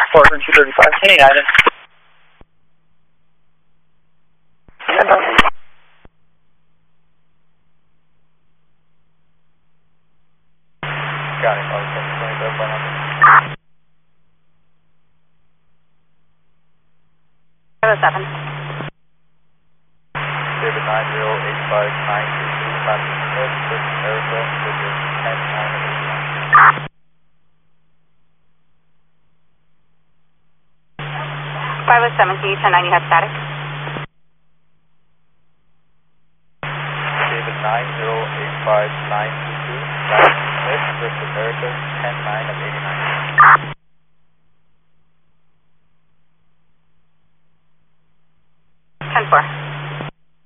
Portland 235, 10 United. Got it, 7 7. David 9085922, Matthew Smith, with Erica, Bridget 10-9-89. 507, can you 10-9, you have static? David 9085922, Matthew Smith, with Erica 10-9-89.